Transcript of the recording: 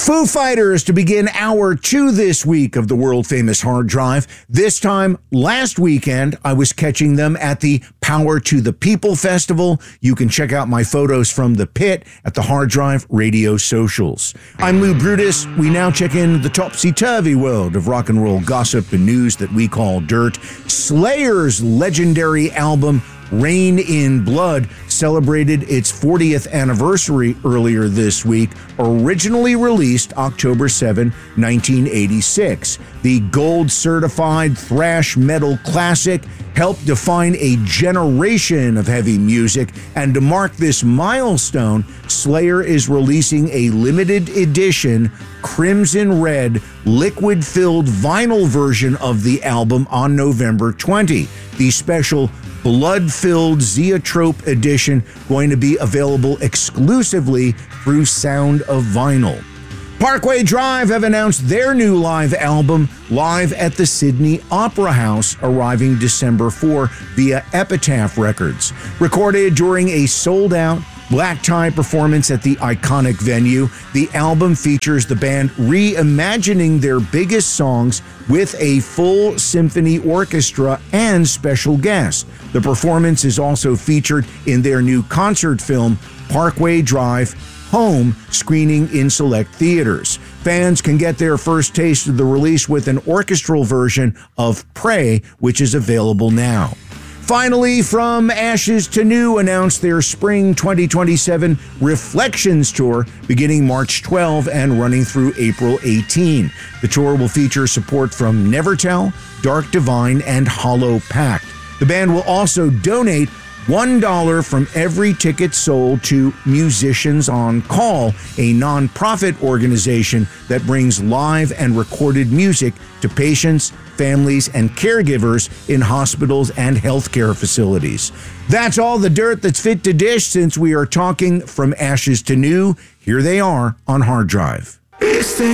Foo Fighters to begin hour 2 this week of the world-famous Hard Drive. This time, last weekend, I was catching them at the Power to the People Festival. You can check out my photos from the pit at the Hard Drive Radio socials. I'm Lou Brutus. We now check in the topsy-turvy world of rock and roll gossip and news that we call dirt. Slayer's legendary album, Rain in Blood, celebrated its 40th anniversary earlier this week, originally released October 7, 1986. The gold-certified thrash metal classic helped define a generation of heavy music, and to mark this milestone, Slayer is releasing a limited edition crimson red liquid-filled vinyl version of the album on November 20. The special blood-filled Zoetrope edition going to be available exclusively through Sound of Vinyl. Parkway Drive have announced their new live album, live at the Sydney Opera House, arriving December 4 via Epitaph Records. Recorded during a sold-out black tie performance at the iconic venue, the album features the band reimagining their biggest songs with a full symphony orchestra and special guests. The performance is also featured in their new concert film, Parkway Drive Home, screening in select theaters. Fans can get their first taste of the release with an orchestral version of Pray, which is available now. Finally, From Ashes to New announced their Spring 2027 Reflections Tour beginning March 12 and running through April 18. The tour will feature support from Nevertell, Dark Divine, and Hollow Pact. The band will also donate $1 from every ticket sold to Musicians on Call, a nonprofit organization that brings live and recorded music to patients, families, and caregivers in hospitals and healthcare facilities. That's all the dirt that's fit to dish since we are talking From Ashes to New. Here they are on Hard Drive.